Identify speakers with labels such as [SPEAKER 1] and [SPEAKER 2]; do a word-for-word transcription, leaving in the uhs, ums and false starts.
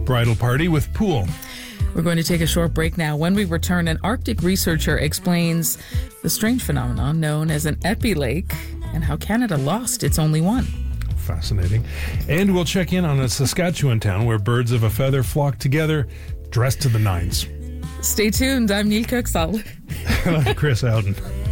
[SPEAKER 1] bridal party with pool.
[SPEAKER 2] We're going to take a short break now. When we return, an Arctic researcher explains the strange phenomenon known as an epilake and how Canada lost its only one.
[SPEAKER 1] Fascinating. And we'll check in on a Saskatchewan town where birds of a feather flock together, dressed to the nines.
[SPEAKER 2] Stay tuned. I'm Neil Kuxall.
[SPEAKER 1] And I'm Chris Howden.